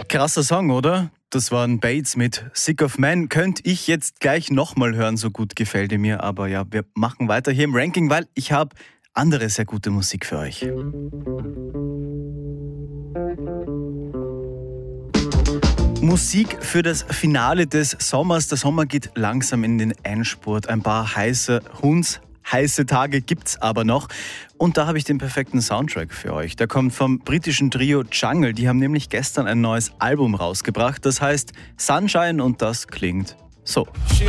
Krasser Song, oder? Das waren Bates mit Sick of Man. Könnte ich jetzt gleich nochmal hören, so gut gefällt er mir. Aber ja, wir machen weiter hier im Ranking, weil ich habe andere sehr gute Musik für euch. Musik für das Finale des Sommers. Der Sommer geht langsam in den Endspurt. Ein paar heiße Tage gibt's aber noch. Und da habe ich den perfekten Soundtrack für euch. Der kommt vom britischen Trio Jungle. Die haben nämlich gestern ein neues Album rausgebracht. Das heißt Sunshine und das klingt so.